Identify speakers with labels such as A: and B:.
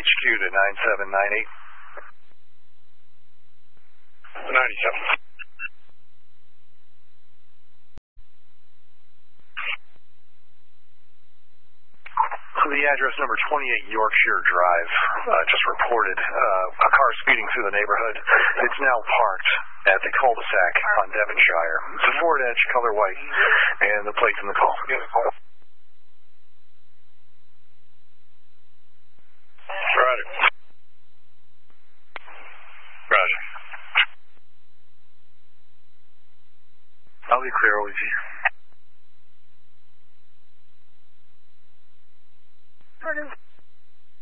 A: HQ to 9798.
B: 97.
A: The address number 28 Yorkshire Drive just reported a car speeding through the neighborhood. It's now parked at the cul-de-sac on Devonshire. It's a Ford Edge, color white, and the plate's in the call.
B: Roger. Roger.
A: I'll be clear, OG.